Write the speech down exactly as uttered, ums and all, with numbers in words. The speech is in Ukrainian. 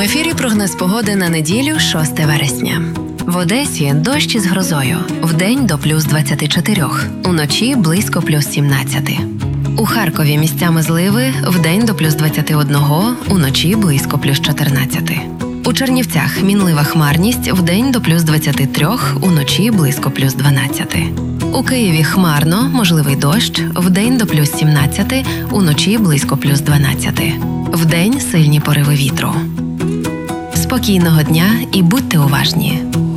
ефірі прогноз погоди на неділю, шостого вересня. В Одесі дощ із грозою. Вдень до плюс двадцяти чотирьох, уночі близько плюс сімнадцяти. У Харкові місцями зливи, вдень до плюс двадцяти одного, уночі близько плюс чотирнадцяти. У Чернівцях мінлива хмарність, вдень до плюс двадцяти трьох, уночі близько плюс дванадцяти. У Києві хмарно, можливий дощ, вдень до плюс сімнадцяти, уночі близько плюс дванадцяти. Вдень сильні пориви вітру. Спокійного дня і будьте уважні!